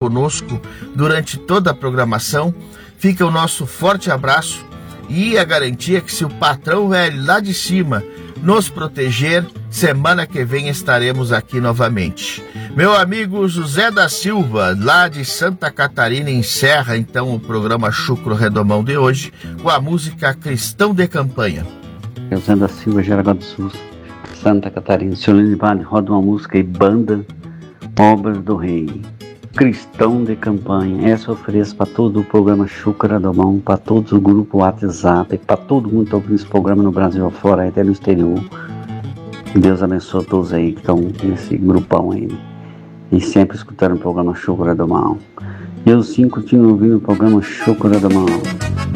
conosco durante toda a programação. Fica o nosso forte abraço e a garantia que, se o patrão velho lá de cima nos proteger, semana que vem estaremos aqui novamente. Meu amigo José da Silva, lá de Santa Catarina, encerra então o programa Chucro Redomão de hoje com a música Cristão de Campanha. José da Silva, Jaraguá do Sul, Santa Catarina. Senhor Vale, roda uma música e banda Obras do Rei. Cristão de Campanha. Essa eu ofereço para todo o programa Chucro Redomão, para todo o grupo WhatsApp, para todo mundo que está ouvindo esse programa no Brasil afora, até no exterior. Deus abençoe todos aí que estão nesse grupão aí e sempre escutando o programa Chucro Redomão. Eu sim continuo ouvindo o programa Chucro Redomão.